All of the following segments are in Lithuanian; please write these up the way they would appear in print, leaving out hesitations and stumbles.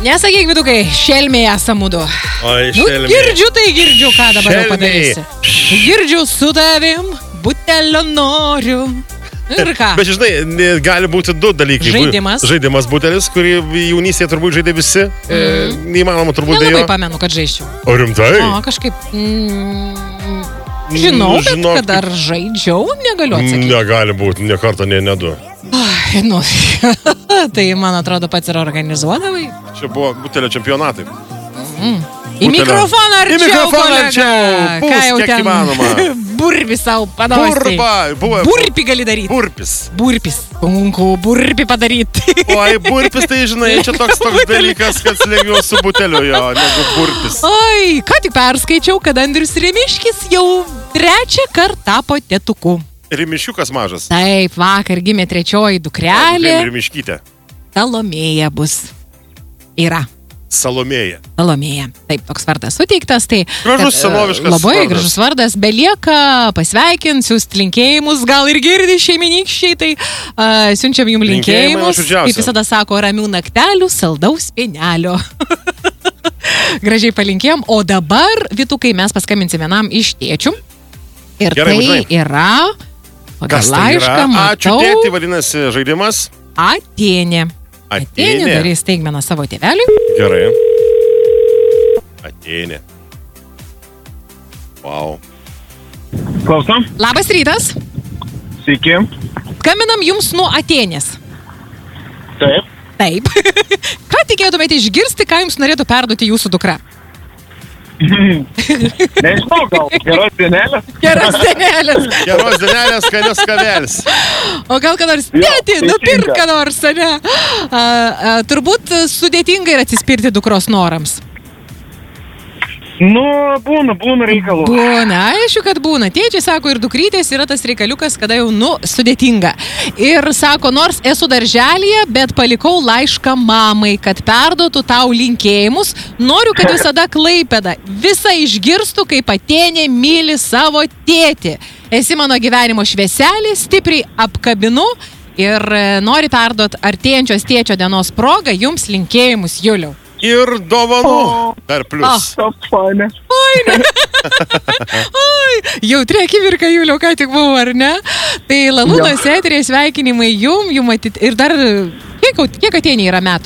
Nesakyk, vidukai, šelmiai esamudu. Oi, Nu, šelmiai. girdžiu, ką dabar jau padarysi. Girdžiu su tavim, butelio noriu. Ir ką? Bet žinai, gali būti du dalykai. Žaidimas. Žaidimas butelis, kurį jaunystėje turbūt žaidė visi. Neįmanoma turbūt be jo. Nelabai pamenu, kad žaisčiau. O rimtai? O, kažkaip... Žinau, bet kad ar žaidžiau, negaliu atsakyti. Negali būti, ne kartą, ne du. Nu, tai, man atrodo, pats ir organizuodavai. Čia buvo butelio čempionatai. Į mikrofoną arčiau, Į mikrofoną kolega. arčiau. Ką jau Kiek ten? įmanoma. Burbi savo padausti. Burpi gali daryti. Burpis. Sunku burpi padaryti. Oi, burpis, tai žinai, čia toks dalykas, kad lengviau su buteliu jo, negu burpis. Oi, ką tik perskaičiau, kad Andrius Rimiškis jau 3 kartą tapo tėtuku. Rimiškiukas mažas. Taip, vakar gimė 3 dukrelė. Rimiškytė. Salomėja bus. Yra. Salomėja. Salomėja. Taip, toks vardas suteiktas. Tai, gražus, senoviškas labai vardas. Gražus vardas. Belieka pasveikint, siūst linkėjimus. Gal ir girdi šeimynykščiai, tai siunčiam jums linkėjimus. Kaip visada sako, ramių naktelių, saldaus pienelio. Gražiai palinkėjom. O dabar, Vytukai, mes paskambinsim vienam iš tėčių. Ir gerai, tai yra... Kas tai yra? Ačiū tėti, vadinasi žaidimas. Atėnė. Atėnė darys staigmeną savo tėveliui. Gerai. Atėnė. Wow. Klausom. Labas rytas. Sveiki. Skambinam jums nuo Atėnės. Taip. Taip. Ką tikėtumėte išgirsti, ką jums norėtų perduoti jūsų dukra? Nežinau, gal geros dienelės. Geros dienelės. Geros dienelės, skanios kavelis. O gal ką nors, tėti, nupirk ką nors, ne? Turbūt sudėtinga yra atsispirti dukros norams. Nu, būna reikalų. Būna, aišku, kad būna. Tėčiai sako, ir dukrytės yra tas reikaliukas, kada jau, sudėtinga. Ir sako, nors esu darželyje, bet palikau laišką mamai, kad perduotų tau linkėjimus. Noriu, kad visada Klaipėda visą išgirstų, kaip Atėnė myli savo tėtį. Esi mano gyvenimo švieselė, stipriai apkabinu ir nori perduoti artėjančios tėčio dienos progą jums linkėjimus, Juliau. Ir dovanų dar plus. Fainė. Oi, oi, jautri akimirka, Juliau, ką tik buvo, ar ne? Tai Lalūnos eterėje sveikinimai jum matyt. Ir dar, kiek Atėnė yra metų?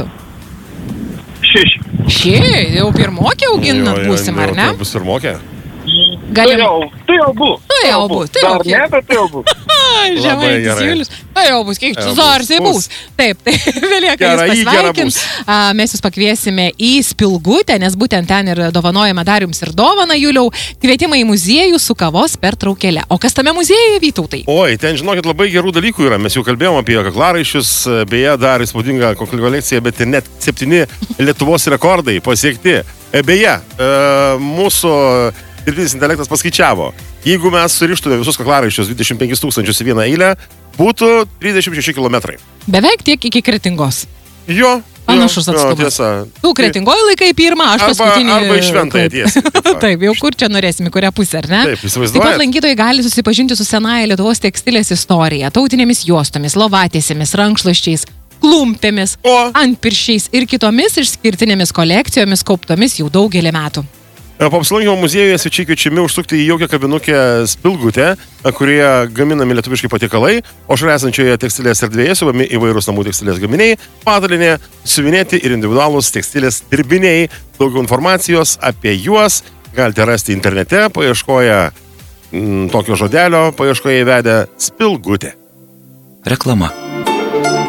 6. Jau pirmokė auginat būsim, ar ne? Tai bus pirmokė? Galim... Tai jau bus. Dar ne, bet tai jau bus. Žemaitis Julius. Tai jau bus, kiek čia zarsiai bus. Taip, tai vėlieka jūs pasveikins. Mes jūs pakviesime į Spilgutę, nes būtent ten ir dovanojame dar jums ir dovaną, Juliau. Kvietimą į muziejų su kavos pertraukėle. O kas tame muziejuje, Vytautai? Oi, ten, žinokit, labai gerų dalykų yra. Mes jau kalbėjom apie kaklaraiščius, beje, dar įspūdinga kolekcija, bet ir net 7 Lietuvos rekordai pasiekti. Beje, mūsų dirbtinis intelektas paskaičiavo, jeigu mes surištume visus kaklaraiščius 25 000 į vieną eilę, būtų 36 kilometrai. Beveik tiek iki Kretingos. Jo. Panašus atstumas. Tu Kretingoje laikai pirmą, aš paskutinį. Arba į Šventąją tiesiai. Taip, jau kur čia norėsime, kurią pusę, ar ne? Taip, įsivaizduojat. Taip pat lankytojai gali susipažinti su senaja Lietuvos tekstilės istorija, tautinėmis juostomis, lovatėsėmis, rankšluosčiais, klumpėmis, antpirščiais ir kitomis išskirtinėmis kolekcijomis kauptomis jau daugelį metų. Po apsilankimo muziejuje svečiai kviečiami užsukti į jaukią kavinukę Spilgutę, kurioje gaminami lietuviški patiekalai, o šalia esančioje tekstilės erdvėje siuvami įvairūs namų tekstilės gaminiai, patalinė, siuvinėti ir individualūs tekstilės dirbiniai. Daugiau informacijos apie juos galite rasti internete, paieškoję tokio žodelio, paieškoję įvedę Spilgutė. Reklama.